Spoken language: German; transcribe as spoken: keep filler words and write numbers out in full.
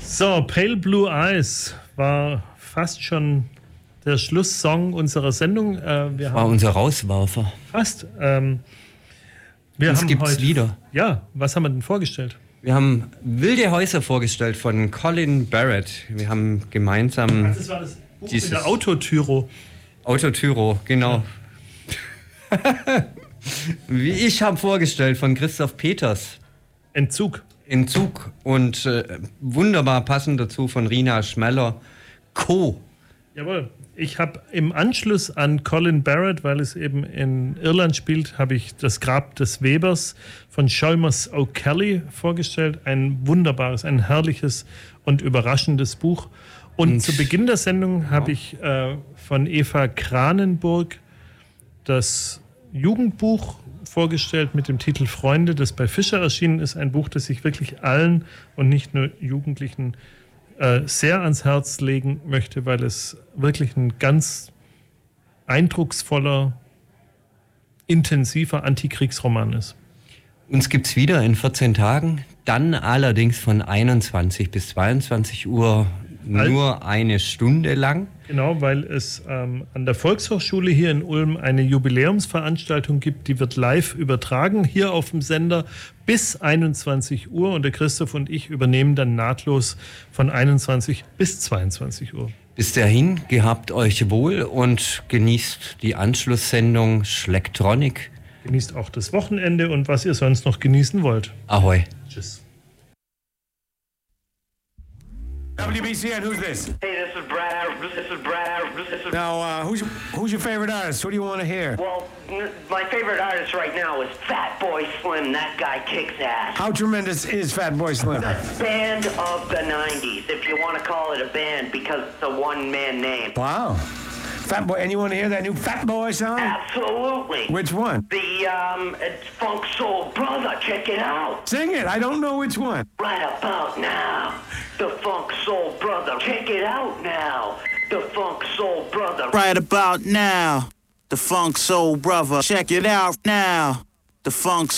So, Pale Blue Eyes war fast schon der Schlusssong unserer Sendung. Äh, wir war haben unser Rauswerfer. Fast. Ähm, wir Uns haben gibt's heute, wieder. Ja, was haben wir denn vorgestellt? Wir haben Wilde Häuser vorgestellt von Colin Barrett. Wir haben gemeinsam... Ach, das war das Buch dieses mit der Autotyro. Autotyro, genau. Ja. Wie ich habe vorgestellt von Christoph Peters. Entzug. Entzug und äh, wunderbar passend dazu von Rina Schmeller. Co. Jawohl. Ich habe im Anschluss an Colin Barrett, weil es eben in Irland spielt, habe ich das Grab des Webers von Chalmers O'Kelly vorgestellt. Ein wunderbares, ein herrliches und überraschendes Buch. Und, und zu Beginn der Sendung habe ich äh, von Eva Kranenburg das Jugendbuch vorgestellt mit dem Titel Freunde, das bei Fischer erschienen ist. Ein Buch, das ich wirklich allen und nicht nur Jugendlichen äh, sehr ans Herz legen möchte, weil es wirklich ein ganz eindrucksvoller, intensiver Antikriegsroman ist. Uns gibt es wieder in vierzehn Tagen, dann allerdings von einundzwanzig bis zweiundzwanzig Uhr nur eine Stunde lang. Genau, weil es ähm, an der Volkshochschule hier in Ulm eine Jubiläumsveranstaltung gibt, die wird live übertragen, hier auf dem Sender bis einundzwanzig Uhr und der Christoph und ich übernehmen dann nahtlos von einundzwanzig bis zweiundzwanzig Uhr. Bis dahin, gehabt euch wohl und genießt die Anschlusssendung Schlektronik. Genießt auch das Wochenende und was ihr sonst noch genießen wollt. Ahoi. Tschüss. W B C N, who's this? Hey, this is Brad. This is Brad. This is. Now, uh, who's your, who's your favorite artist? What do you want to hear? Well, n- my favorite artist right now is Fatboy Slim. That guy kicks ass. How tremendous is Fatboy Slim? The band of the nineties, if you want to call it a band, because it's a one-man name. Wow. Fatboy, and you want to hear that new Fatboy song? Absolutely. Which one? The um, it's Funk Soul Brother. Check it out. Sing it. I don't know which one. Right about now, the Funk Soul Brother. Check it out now, the Funk Soul Brother. Right about now, the Funk Soul Brother. Check it out now, the Funk